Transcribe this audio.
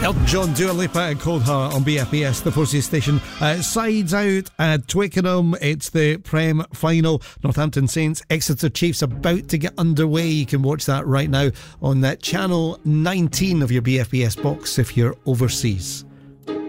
Elton John, Dua Lipa and Cold Heart on BFBS, the Forces station. Sides out at Twickenham. It's the Prem final. Northampton Saints, Exeter Chiefs about to get underway. You can watch that right now on that channel 19 of your BFBS box if you're overseas.